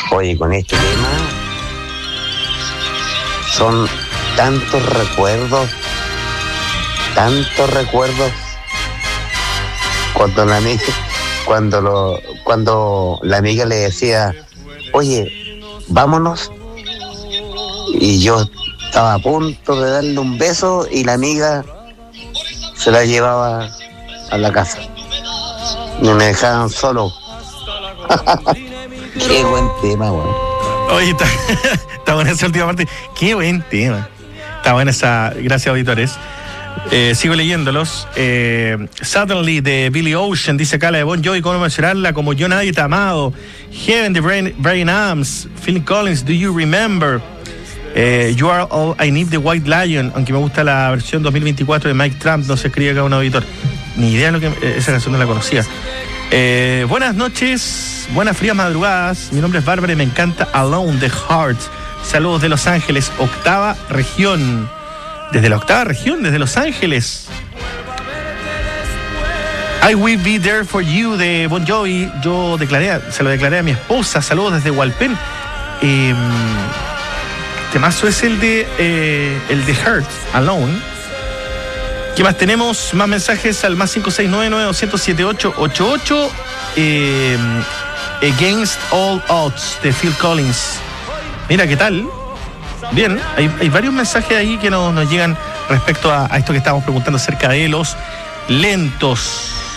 Oye, con este tema son tantos recuerdos cuando la amiga le decía, oye, vámonos, y yo estaba a punto de darle un beso y la amiga se la llevaba a la casa y me dejaban solo. Qué buen tema, weón. Oye, está buena esa última parte. Qué buen tema. Está buena esa. Gracias, auditores. Sigo leyéndolos. Suddenly de Billy Ocean, dice acá la de Bon Jovi, cómo mencionarla, como Yo Nadie Te ha Amado. Heaven de Brian Adams. Phil Collins, Do You Remember? You Are All I Need de White Lion, aunque me gusta la versión 2024 de Mike Trump, no se escribe acá un auditor. Ni idea de lo que esa canción no la conocía. Buenas noches, buenas frías madrugadas. Mi nombre es Bárbara y me encanta Alone the Heart. Saludos de Los Ángeles, octava región. Desde la octava región, desde Los Ángeles. I Will Be There For You de Bon Jovi. Se lo declaré a mi esposa. Saludos desde Hualpén. Temazo es el de Hurt, Alone. ¿Qué más tenemos? Más mensajes al más 569-900-7888. Against All Odds de Phil Collins. Mira, ¿qué tal? Bien, hay varios mensajes ahí que nos llegan respecto a esto que estábamos preguntando acerca de los lentos.